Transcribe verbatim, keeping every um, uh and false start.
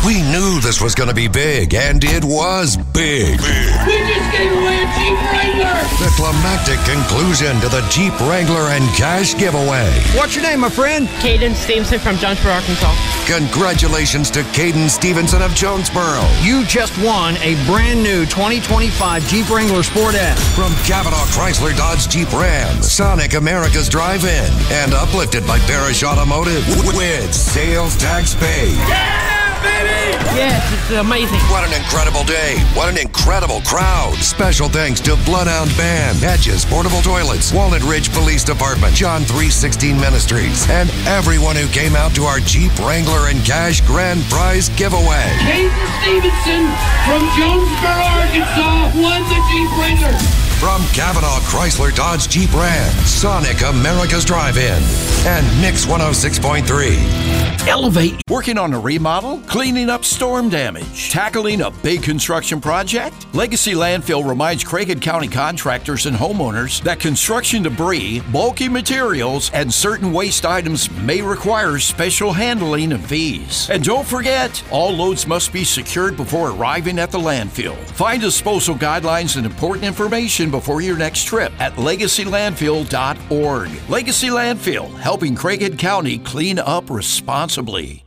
We knew this was going to be big, and it was big. We just gave away a Jeep Wrangler! The climactic conclusion to the Jeep Wrangler and cash giveaway. What's your name, my friend? Caden Stevenson from Jonesboro, Arkansas. Congratulations to Caden Stevenson of Jonesboro. You just won a brand new twenty twenty-five Jeep Wrangler Sport S. From Cavanaugh Chrysler Dodge Jeep Ram, Sonic America's Drive-In, and uplifted by Barish Automotive with sales tax paid. Yeah, baby! Yes, it's amazing. What an incredible day. What an incredible crowd. Special thanks to Bloodhound Band, Hedges Portable Toilets, Walnut Ridge Police Department, John three sixteen Ministries, and everyone who came out to our Jeep Wrangler and Cash Grand Prize giveaway. Caden Stevenson from Jonesboro, Arkansas won the Jeep Wrangler. From Cavanaugh Chrysler Dodge Jeep Ram, Sonic America's Drive-In, and Mix one oh six point three. Elevate. Working on a remodel, cleaning up storm damage, tackling a big construction project? Legacy Landfill reminds Craighead County contractors and homeowners that construction debris, bulky materials, and certain waste items may require special handling and fees. And don't forget, all loads must be secured before arriving at the landfill. Find disposal guidelines and important information before your next trip at legacy landfill dot org. Legacy Landfill, helping Craighead County clean up responsibly.